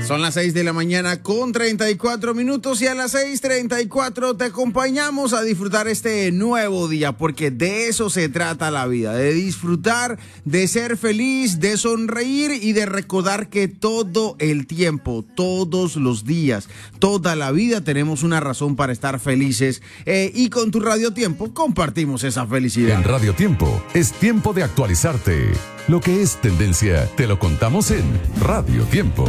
Son las 6 de la mañana con 34 minutos y a las 6:34 te acompañamos a disfrutar este nuevo día, porque de eso se trata la vida, de disfrutar, de ser feliz, de sonreír y de recordar que todo el tiempo, todos los días, toda la vida tenemos una razón para estar felices y con tu Radio Tiempo compartimos esa felicidad. En Radio Tiempo es tiempo de actualizarte. Lo que es tendencia te lo contamos en Radio Tiempo.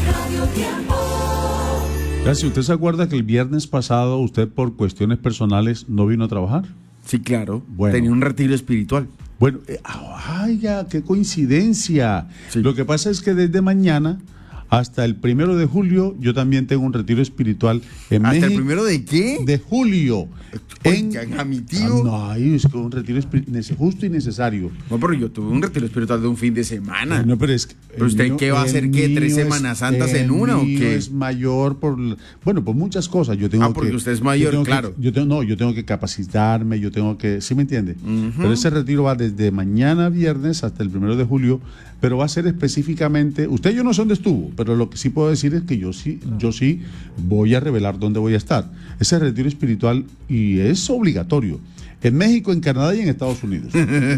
Gracias. ¿Usted se acuerda que el viernes pasado usted por cuestiones personales no vino a trabajar? Sí, claro. Bueno. Tenía un retiro espiritual. Bueno, ya, qué coincidencia. Sí. Lo que pasa es que desde mañana hasta el 1 de julio yo también tengo un retiro espiritual en México. ¿Hasta el 1 de qué? De julio. A mi tío. No, es que un retiro justo y necesario. No, pero yo tuve un retiro espiritual de un fin de semana. No, pero es que ¿pero usted mío, qué va a hacer? ¿Qué? ¿3 Semanas Santas en una o qué? Es mayor por muchas cosas. Yo tengo porque usted es mayor, claro. Yo tengo que capacitarme, ¿sí me entiende? Pero ese retiro va desde mañana viernes hasta el 1 de julio, pero va a ser específicamente, yo no sé dónde estuvo, pero lo que sí puedo decir es que yo sí voy a revelar dónde voy a estar. Ese retiro espiritual, y es obligatorio, en México, en Canadá y en Estados Unidos.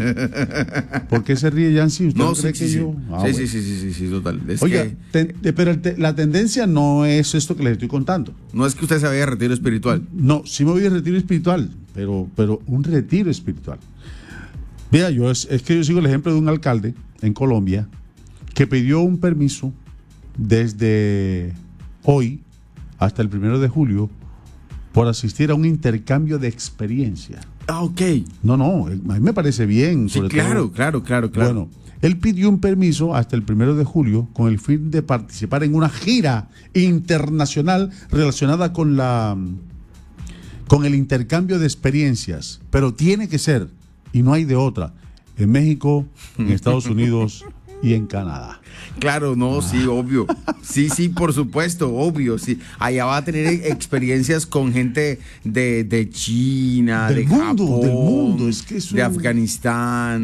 ¿Por qué se ríe, Yancy? ¿Usted no cree que yo? Sí, total. Oiga, pero la tendencia no es esto que les estoy contando. No es que usted se vaya a retiro espiritual. No, sí me voy a retiro espiritual, pero un retiro espiritual. Vea, es que yo sigo el ejemplo de un alcalde en Colombia que pidió un permiso desde hoy hasta el 1 de julio por asistir a un intercambio de experiencia. Ah, ok. No, a mí me parece bien. Sí, claro. Bueno, él pidió un permiso hasta el 1 de julio con el fin de participar en una gira internacional relacionada con el intercambio de experiencias, pero tiene que ser, y no hay de otra, en México, en Estados Unidos y en Canadá. Claro, no, sí, obvio. Sí, por supuesto, obvio, sí. Allá va a tener experiencias con gente de China, de Japón, del mundo. Es que de Afganistán,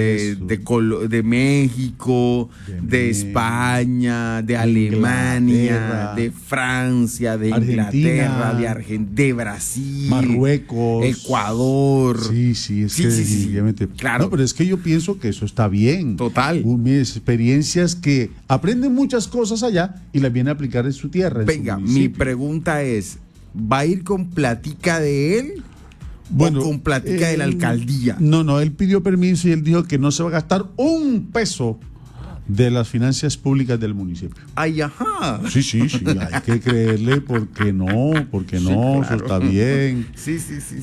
de México, de España, de Alemania, de Francia, de Inglaterra, de Argentina, de Brasil, Marruecos, Ecuador. Sí. Claro. No, pero es que yo pienso que eso está bien. Total. Mis experiencias que aprenden muchas cosas allá y las viene a aplicar en su tierra. Venga, mi pregunta es, ¿va a ir con platica de él o con platica de la alcaldía? No, él pidió permiso y él dijo que no se va a gastar un peso de las finanzas públicas del municipio. Ay, ajá. Sí, hay que creerle porque no, claro. Eso está bien. Sí.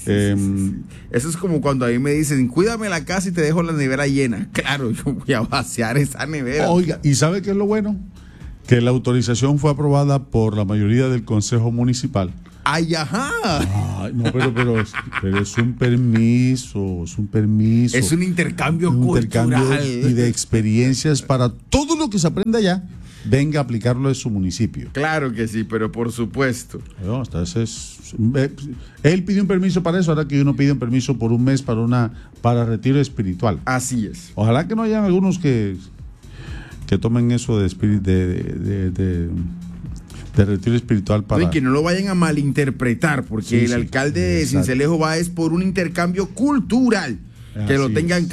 Eso es como cuando a mí me dicen, cuídame la casa y te dejo la nevera llena. Claro, yo voy a vaciar esa nevera. Oiga, ¿y sabe qué es lo bueno? Que la autorización fue aprobada por la mayoría del Consejo Municipal. Ay, ajá. No, pero es un permiso. Es un intercambio cultural. Y de experiencias para todo lo que se aprende allá, venga a aplicarlo en su municipio. Claro que sí, pero por supuesto. Él pidió un permiso para eso, ahora que uno pide un permiso por un mes para retiro espiritual. Así es. Ojalá que no hayan algunos que tomen eso de retiro espiritual para... Y que no lo vayan a malinterpretar, porque el alcalde de Sincelejo va es por un intercambio cultural. Que lo tengan